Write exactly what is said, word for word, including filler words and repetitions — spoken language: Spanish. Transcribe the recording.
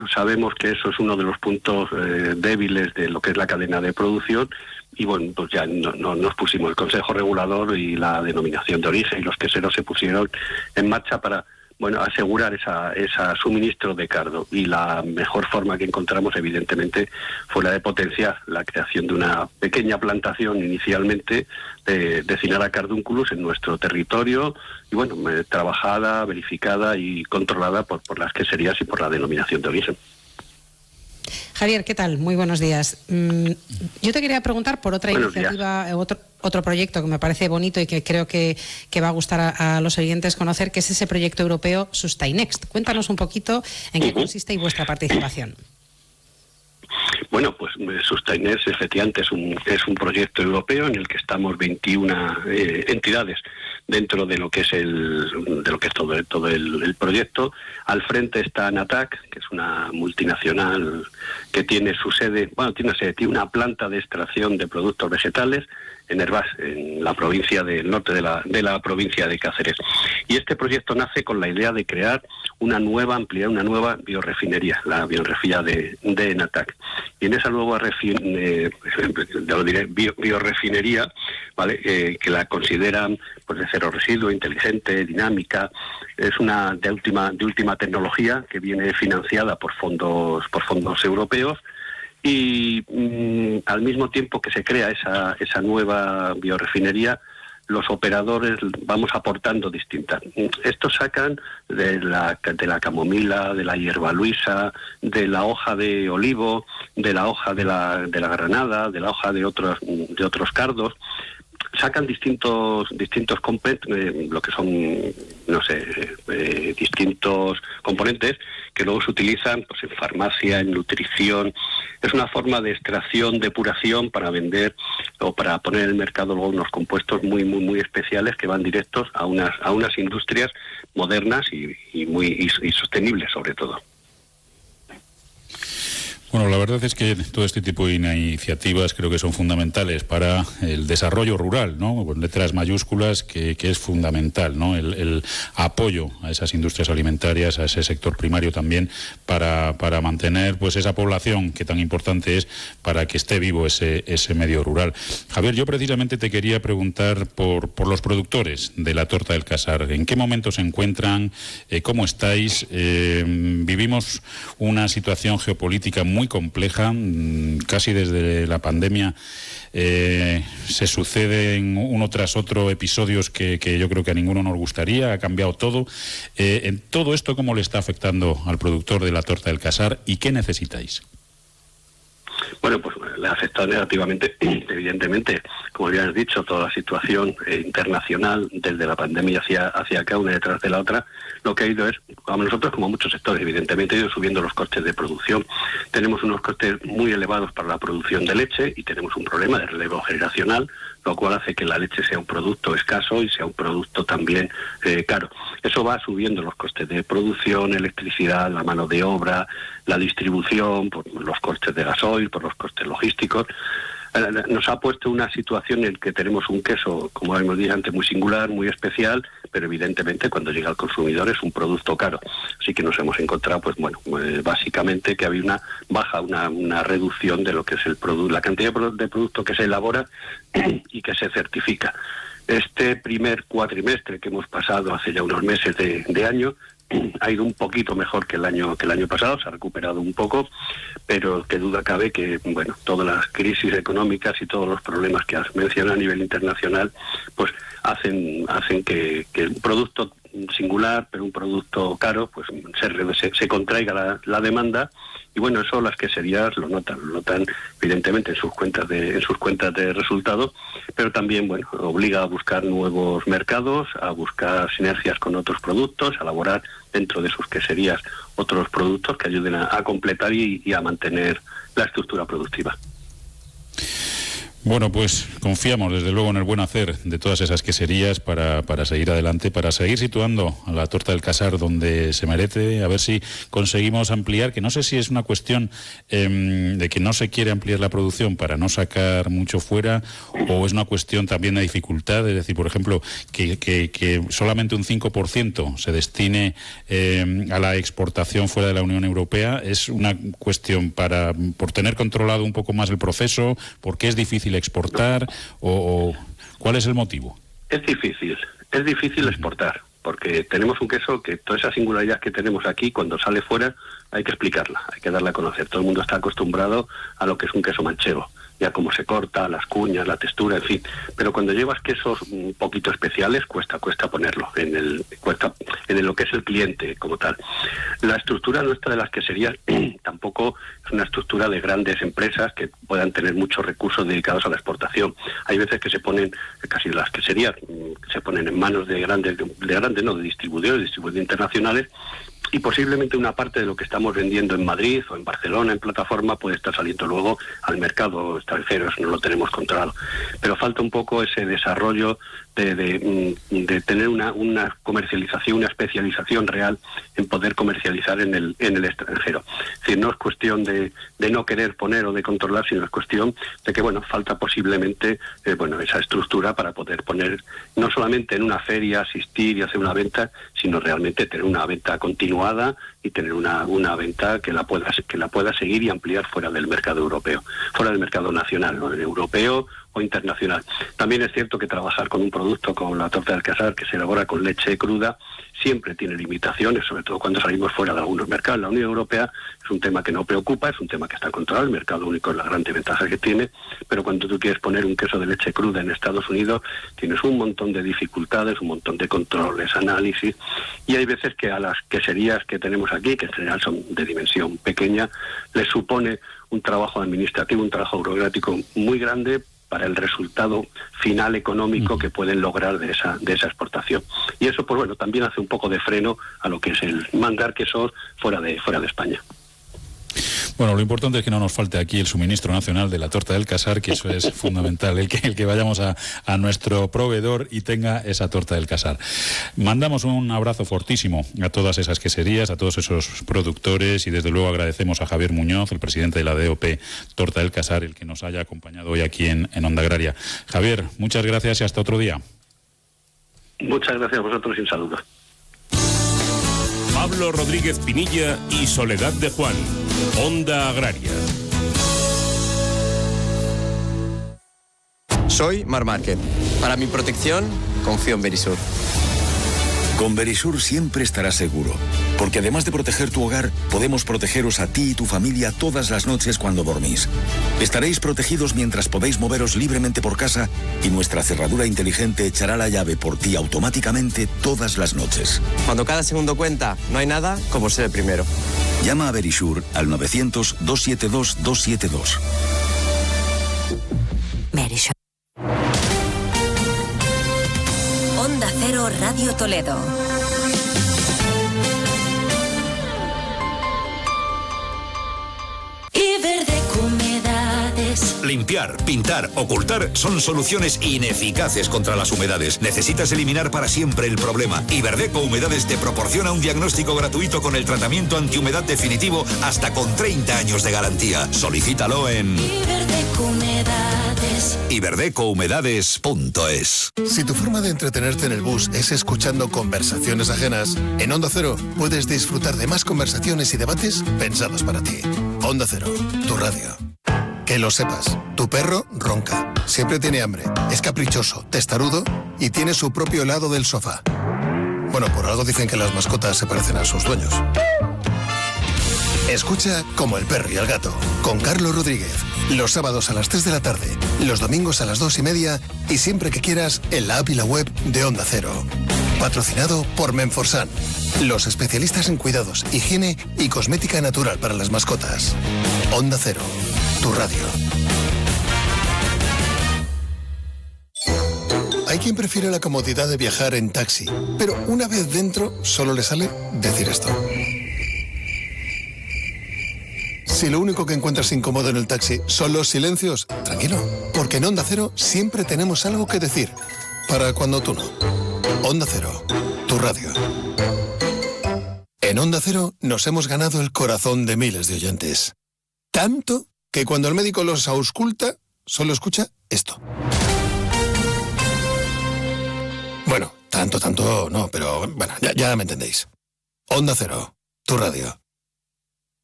sabemos que eso es uno de los puntos eh, débiles de lo que es la cadena de producción y bueno, pues ya no, no, nos pusimos el Consejo Regulador y la denominación de origen y los queseros se pusieron en marcha para bueno, asegurar esa, esa suministro de cardo y la mejor forma que encontramos evidentemente fue la de potenciar la creación de una pequeña plantación inicialmente de, de Cynara cardunculus en nuestro territorio y bueno, trabajada, verificada y controlada por, por las queserías y por la denominación de origen. Javier, ¿qué tal? Muy buenos días. Mm, yo te quería preguntar por otra buenos iniciativa, días. otro otro proyecto que me parece bonito y que creo que, que va a gustar a, a los oyentes conocer, que es ese proyecto europeo Sustainext. Cuéntanos un poquito en qué uh-huh. consiste y vuestra participación. Bueno, pues Sustainext efectivamente es un, es un proyecto europeo en el que estamos veintiuna eh, entidades dentro de lo que es el de lo que es todo, todo el, el proyecto. Al frente está Natac, que es una multinacional que tiene su sede, bueno, tiene una sede, tiene una planta de extracción de productos vegetales en Hervás, en la provincia del norte de la, de la provincia de Cáceres. Y este proyecto nace con la idea de crear una nueva, ampliar una nueva biorefinería, la biorefinería de, de Natac. Y en esa nueva refin, eh, ya lo diré, bio, biorefinería, ¿vale? Eh, que la consideran pues de cero residuo, inteligente, dinámica, es una de última, de última tecnología que viene financiada por fondos, por fondos europeos. Y mm, al mismo tiempo que se crea esa, esa nueva biorefinería, los operadores vamos aportando distintas. Estos sacan de la, de la camomila, de la hierba luisa, de la hoja de olivo, de la hoja de la, de la granada, de la hoja de otros, de otros cardos. Sacan distintos distintos componentes, eh, lo que son, no sé, eh, distintos componentes que luego se utilizan pues en farmacia, en nutrición. Es una forma de extracción, depuración para vender o para poner en el mercado luego unos compuestos muy muy muy especiales que van directos a unas a unas industrias modernas y, y muy y, y sostenibles sobre todo. Bueno, la verdad es que todo este tipo de iniciativas creo que son fundamentales para el desarrollo rural, ¿no? Con letras mayúsculas, que, que es fundamental, ¿no? El, el apoyo a esas industrias alimentarias, a ese sector primario también, para, para mantener pues esa población que tan importante es para que esté vivo ese, ese medio rural. Javier, yo precisamente te quería preguntar por, por los productores de la torta del Casar. ¿En qué momento se encuentran? Eh, ¿Cómo estáis? Eh, vivimos una situación geopolítica muy muy compleja, casi desde la pandemia eh, se suceden uno tras otro episodios que, que yo creo que a ninguno nos gustaría, ha cambiado todo. Eh, en todo esto, ¿cómo le está afectando al productor de la torta del Casar y qué necesitáis? Bueno, pues le ha afectado negativamente, evidentemente, como ya has dicho, toda la situación eh, internacional desde la pandemia hacia, hacia acá, una detrás de la otra, lo que ha ido es, a nosotros como a muchos sectores, evidentemente, ha ido subiendo los costes de producción. Tenemos unos costes muy elevados para la producción de leche y tenemos un problema de relevo generacional, lo cual hace que la leche sea un producto escaso y sea un producto también eh, caro. Eso va subiendo los costes de producción, electricidad, la mano de obra, la distribución, por los costes de gasoil, por los costes logísticos. Nos ha puesto una situación en que tenemos un queso, como hemos dicho antes, muy singular, muy especial, pero evidentemente cuando llega al consumidor es un producto caro. Así que nos hemos encontrado, pues bueno, pues básicamente que había una baja, una, una reducción de lo que es el producto, la cantidad de producto que se elabora y que se certifica. Este primer cuatrimestre que hemos pasado hace ya unos meses de, de año ha ido un poquito mejor que el año que el año pasado, se ha recuperado un poco, pero que duda cabe que bueno, todas las crisis económicas y todos los problemas que has mencionado a nivel internacional, pues hacen hacen que, que un producto singular, pero un producto caro, pues se, se, se contraiga la, la demanda. Y bueno, eso las queserías lo notan, lo notan evidentemente en sus cuentas de en sus cuentas de resultados, pero también bueno, obliga a buscar nuevos mercados, a buscar sinergias con otros productos, a elaborar dentro de sus queserías otros productos que ayuden a, a completar y, y a mantener la estructura productiva. Bueno, pues confiamos desde luego en el buen hacer de todas esas queserías para, para seguir adelante, para seguir situando a la Torta del Casar donde se merece, a ver si conseguimos ampliar, que no sé si es una cuestión eh, de que no se quiere ampliar la producción para no sacar mucho fuera, o es una cuestión también de dificultad, es decir, por ejemplo, que, que, que solamente un cinco por ciento se destine eh, a la exportación fuera de la Unión Europea. Es una cuestión para por tener controlado un poco más el proceso, porque es difícil exportar, o, o ¿cuál es el motivo? Es difícil, es difícil exportar, porque tenemos un queso que toda esa singularidad que tenemos aquí, cuando sale fuera, hay que explicarla, hay que darla a conocer. Todo el mundo está acostumbrado a lo que es un queso manchego, ya cómo se corta, las cuñas, la textura, en fin. Pero cuando llevas quesos un poquito especiales, cuesta, cuesta ponerlo en el, cuesta, en el, lo que es el cliente como tal. La estructura nuestra de las queserías tampoco es una estructura de grandes empresas que puedan tener muchos recursos dedicados a la exportación. Hay veces que se ponen, casi las queserías, se ponen en manos de grandes, de grandes, no, de distribuidores, distribuidores internacionales, y posiblemente una parte de lo que estamos vendiendo en Madrid o en Barcelona en plataforma puede estar saliendo luego al mercado extranjero, eso no lo tenemos controlado. Pero falta un poco ese desarrollo de, de, de tener una, una comercialización, una especialización real en poder comercializar en el, en el extranjero. Es decir, no es cuestión de, de no querer poner o de controlar, sino es cuestión de que, bueno, falta posiblemente eh, bueno, esa estructura para poder poner, no solamente en una feria, asistir y hacer una venta, sino realmente tener una venta continua y tener una, una venta que la pueda que la pueda seguir y ampliar fuera del mercado europeo, fuera del mercado nacional, ¿no? Europeo o internacional. También es cierto que trabajar con un producto como la Torta del Casar, que se elabora con leche cruda, siempre tiene limitaciones, sobre todo cuando salimos fuera de algunos mercados. La Unión Europea es un tema que no preocupa, es un tema que está controlado, el mercado único es la gran ventaja que tiene, pero cuando tú quieres poner un queso de leche cruda en Estados Unidos, tienes un montón de dificultades, un montón de controles, análisis, y hay veces que a las queserías que tenemos aquí, que en general son de dimensión pequeña, les supone un trabajo administrativo, un trabajo burocrático muy grande para el resultado final económico que pueden lograr de esa de esa exportación. Y eso, pues bueno, también hace un poco de freno a lo que es el mandar quesos fuera de fuera de España. Bueno, lo importante es que no nos falte aquí el suministro nacional de la Torta del Casar, que eso es fundamental, el que, el que vayamos a, a nuestro proveedor y tenga esa Torta del Casar. Mandamos un abrazo fortísimo a todas esas queserías, a todos esos productores, y desde luego agradecemos a Javier Muñoz, el presidente de la D O P Torta del Casar, el que nos haya acompañado hoy aquí en, en Onda Agraria. Javier, muchas gracias y hasta otro día. Muchas gracias a vosotros y un saludo. Pablo Rodríguez Pinilla y Soledad de Juan, Onda Agraria. Soy Mar Márquez. Para mi protección, confío en Verisur. Con Verisur siempre estarás seguro, porque además de proteger tu hogar, podemos protegeros a ti y tu familia todas las noches cuando dormís. Estaréis protegidos mientras podéis moveros libremente por casa y nuestra cerradura inteligente echará la llave por ti automáticamente todas las noches. Cuando cada segundo cuenta, no hay nada como ser el primero. Llama a Verisur al novecientos, doscientos setenta y dos, doscientos setenta y dos. Verisur. Onda Cero Radio Toledo. Limpiar, pintar, ocultar son soluciones ineficaces contra las humedades. Necesitas eliminar para siempre el problema. Iberdeco Humedades te proporciona un diagnóstico gratuito con el tratamiento antihumedad definitivo hasta con treinta años de garantía. Solicítalo en Iberdeco Humedades. iberdeco humedades punto es. Si tu forma de entretenerte en el bus es escuchando conversaciones ajenas, en Onda Cero puedes disfrutar de más conversaciones y debates pensados para ti. Onda Cero, tu radio. Que lo sepas, tu perro ronca, siempre tiene hambre, es caprichoso, testarudo y tiene su propio lado del sofá. Bueno, por algo dicen que las mascotas se parecen a sus dueños. Escucha Como el perro y el gato, con Carlos Rodríguez, los sábados a las tres de la tarde, los domingos a las dos y media y siempre que quieras en la app y la web de Onda Cero. Patrocinado por Menforsan, los especialistas en cuidados, higiene y cosmética natural para las mascotas. Onda Cero, tu radio. Hay quien prefiere la comodidad de viajar en taxi, pero una vez dentro solo le sale decir esto. Si lo único que encuentras incómodo en el taxi son los silencios, tranquilo, porque en Onda Cero siempre tenemos algo que decir. Para cuando tú no. Onda Cero, tu radio. En Onda Cero nos hemos ganado el corazón de miles de oyentes. Tanto que cuando el médico los ausculta, solo escucha esto. Bueno, tanto, tanto no, pero bueno, ya, ya me entendéis. Onda Cero, tu radio.